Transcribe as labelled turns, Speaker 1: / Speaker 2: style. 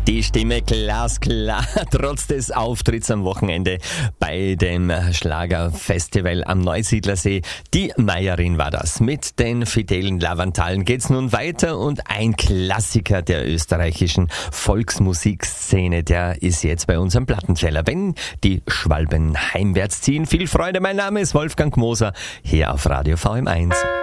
Speaker 1: Die Stimme glasklar, trotz des Auftritts am Wochenende bei dem Schlagerfestival am Neusiedlersee. Die Meierin war das. Mit den fidelen Lavantalen geht's nun weiter und ein Klassiker der österreichischen Volksmusikszene, der ist jetzt bei uns am Plattenteller. Wenn die Schwalben heimwärts ziehen. Viel Freude, mein Name ist Wolfgang Moser, hier auf Radio VM1.